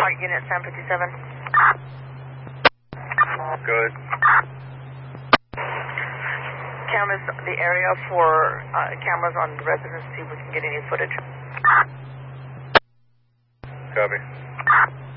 Heart Unit 757. Good. Canvas the area for cameras on the residence, see if we can get any footage. Copy.